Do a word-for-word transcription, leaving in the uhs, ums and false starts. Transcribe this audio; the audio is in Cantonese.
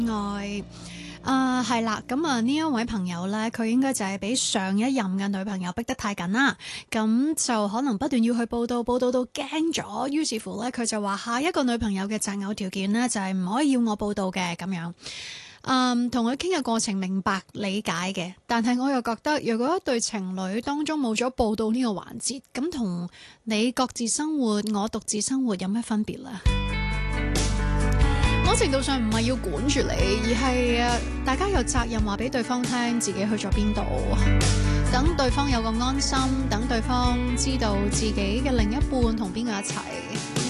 愛啊，係啦，咁啊呢一位朋友呢，佢應該就係俾上一任嘅女朋友逼得太緊啦，咁就可能不斷要去報道，報道到驚咗，於是乎呢，佢就話下一個女朋友嘅擇偶條件呢，就係唔可以要我報道嘅咁樣。嗯，同佢傾嘅過程明白理解嘅，但係我又覺得，如果一對情侶當中冇咗報道呢個環節，咁同你各自生活，我獨自生活有咩分別呢？某程度上唔係要管住你，而係大家有責任話俾對方聽自己去咗邊度，等對方有個安心，等對方知道自己嘅另一半同邊個一齊。